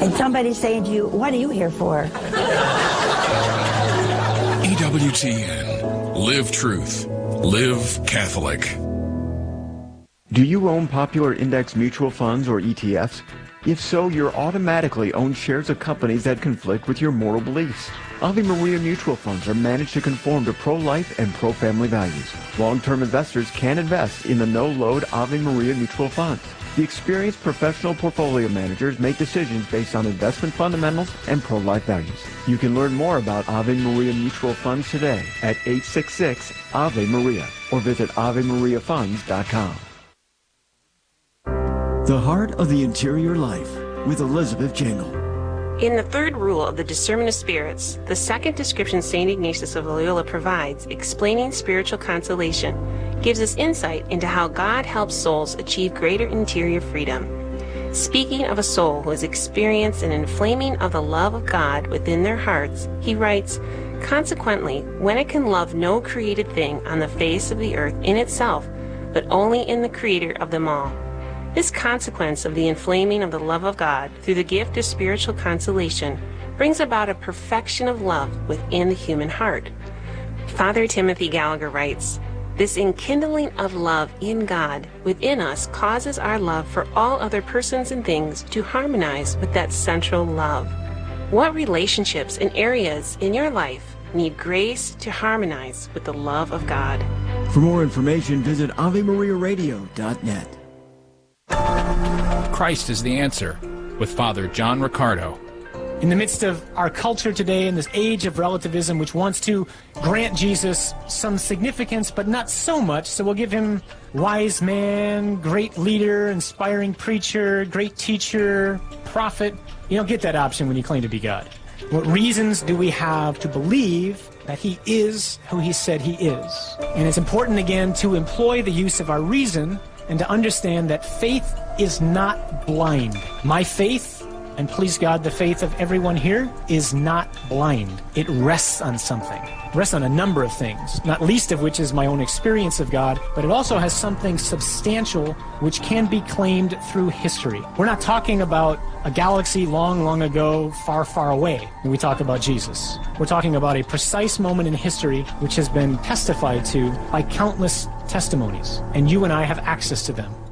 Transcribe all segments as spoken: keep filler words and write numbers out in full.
and somebody's saying to you, what are you here for? E W T N. Live truth. Live Catholic. Do you own popular index mutual funds or E T Fs? If so, you're automatically own shares of companies that conflict with your moral beliefs. Ave Maria mutual funds are managed to conform to pro-life and pro-family values. Long-term investors can invest in the no-load Ave Maria mutual funds. The experienced professional portfolio managers make decisions based on investment fundamentals and pro-life values. You can learn more about Ave Maria mutual funds today at eight six six Ave Maria or visit ave maria funds dot com. The Heart of the Interior Life with Elizabeth Jangle. In the third rule of the discernment of spirits, the second description Saint Ignatius of Loyola provides, explaining spiritual consolation, gives us insight into how God helps souls achieve greater interior freedom. Speaking of a soul who has experienced an inflaming of the love of God within their hearts, he writes, consequently, when it can love no created thing on the face of the earth in itself, but only in the Creator of them all, this consequence of the inflaming of the love of God through the gift of spiritual consolation brings about a perfection of love within the human heart. Father Timothy Gallagher writes, this enkindling of love in God within us causes our love for all other persons and things to harmonize with that central love. What relationships and areas in your life need grace to harmonize with the love of God? For more information, visit ave maria radio dot net. Christ is the answer, with Father John Riccardo. In the midst of our culture today, in this age of relativism, which wants to grant Jesus some significance, but not so much, so we'll give him wise man, great leader, inspiring preacher, great teacher, prophet. You don't get that option when you claim to be God. What reasons do we have to believe that he is who he said he is? And it's important, again, to employ the use of our reason and to understand that faith is not blind. My faith, and please God, the faith of everyone here, is not blind. It rests on something. It rests on a number of things, not least of which is my own experience of God, but it also has something substantial which can be claimed through history. We're not talking about a galaxy long, long ago, far, far away when we talk about Jesus. We're talking about a precise moment in history which has been testified to by countless testimonies, and you and I have access to them.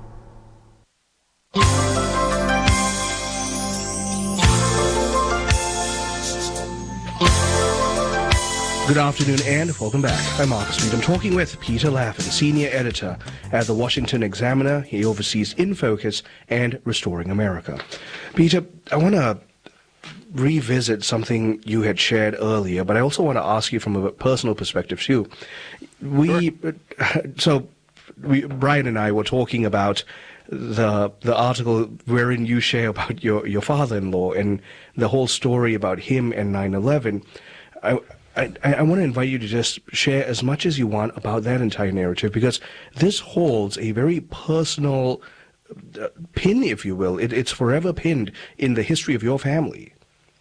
Good afternoon and welcome back. I'm Marcus Reed. I'm talking with Peter Laffin, Senior Editor at the Washington Examiner. He oversees In Focus and Restoring America. Peter, I want to revisit something you had shared earlier, but I also want to ask you from a personal perspective too. We, sure. so we, Brian and I were talking about the the article wherein you share about your, your father-in-law and the whole story about him and nine eleven. I, I, I want to invite you to just share as much as you want about that entire narrative, because this holds a very personal uh, pin, if you will. It, it's forever pinned in the history of your family.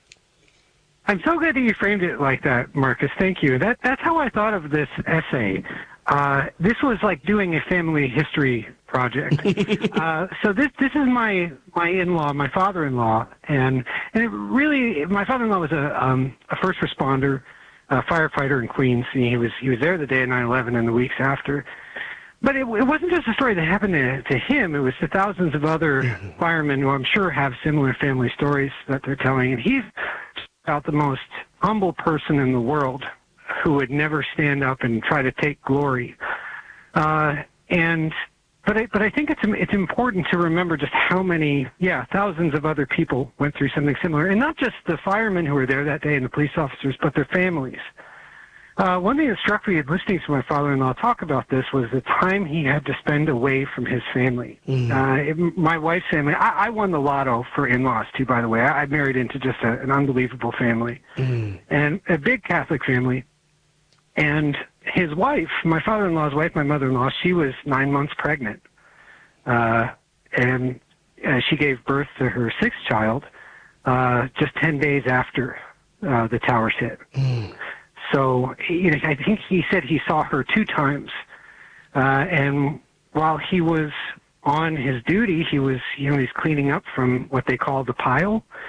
I'm so glad that you framed it like that, Marcus. Thank you. That That's how I thought of this essay. Uh, this was like doing a family history project. uh, so this this is my my in-law, my father-in-law, and and it really, my father-in-law was a um, a first responder, a firefighter in Queens. He was he was there the day of nine eleven and the weeks after. But it, it wasn't just a story that happened to, to him. It was to thousands of other firemen who I'm sure have similar family stories that they're telling. And he's about the most humble person in the world who would never stand up and try to take glory. Uh, and but I, but I think it's it's important to remember just how many, yeah, thousands of other people went through something similar, and not just the firemen who were there that day and the police officers, but their families. Uh, one thing that struck me listening to my father-in-law talk about this was the time he had to spend away from his family. Mm. Uh, it, my wife's family, I, I won the lotto for in-laws too, by the way. I, I married into just a, an unbelievable family, mm. and a big Catholic family. And his wife, my father-in-law's wife, my mother-in-law, she was nine months pregnant. Uh, and uh, she gave birth to her sixth child uh, just ten days after uh, the towers hit. Mm. So, you know, I think he said he saw her two times. Uh, and while he was on his duty, he was, you know, he's cleaning up from what they call the pile.